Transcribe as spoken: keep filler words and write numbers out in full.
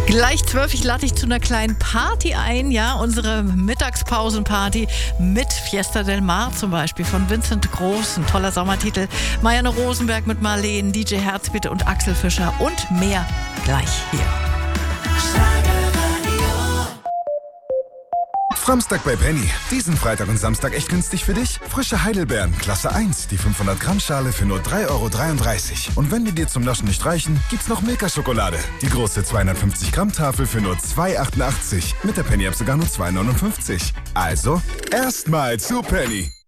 Gleich zwölf, ich lade dich zu einer kleinen Party ein, ja, unsere Mittagspausenparty mit Fiesta del Mar zum Beispiel von Vincent Groß, ein toller Sommertitel, Marianne Rosenberg mit Marleen, D J Herzbitte und Axel Fischer und mehr gleich hier. Samstag bei Penny. Diesen Freitag und Samstag echt günstig für dich? Frische Heidelbeeren, Klasse eins, die fünfhundert Gramm Schale für nur drei Euro dreiunddreißig. Und wenn die dir zum Naschen nicht reichen, gibt's noch Milka-Schokolade. Die große zweihundertfünfzig Gramm Tafel für nur zwei Euro achtundachtzig. Mit der Penny-App sogar nur zwei Euro neunundfünfzig. Also, erstmal zu Penny.